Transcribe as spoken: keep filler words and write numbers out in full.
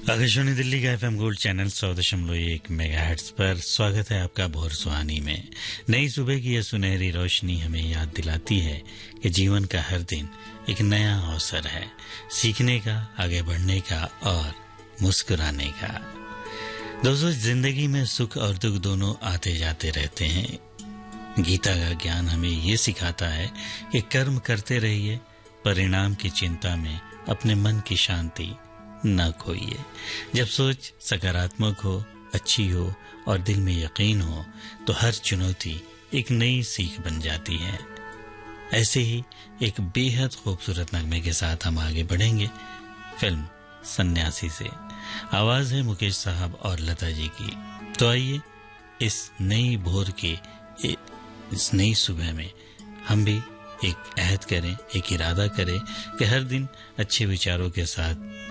आकाशवाणी दिल्ली का FM gold channel सौ दशमलव एक मेगाहर्ट्ज पर स्वागत है आपका भोर सुहानी में। नई सुबह की यह सुनहरी रोशनी हमें याद दिलाती है कि जीवन का हर दिन एक नया अवसर है, सीखने का, आगे बढ़ने का और मुस्कुराने का। दोस्तों, जिंदगी में सुख और दुख दोनों आते जाते रहते हैं। गीता का ज्ञान हमें ये सिखाता है कि कर्म करते रहिए, परिणाम की चिंता में अपने मन की शांति न खोइए। जब सोच सकारात्मक हो, अच्छी हो और दिल में यकीन हो तो हर चुनौती एक नई सीख बन जाती है। ऐसे ही एक बेहद खूबसूरत नगमे के साथ हम आगे बढ़ेंगे फिल्म सन्यासी से। आवाज है मुकेश साहब और लता जी की। तो आइए इस नई भोर के इस नई सुबह में हम भी एक अहद करें, एक इरादा करें कि हर दिन अच्छे विचारों के साथ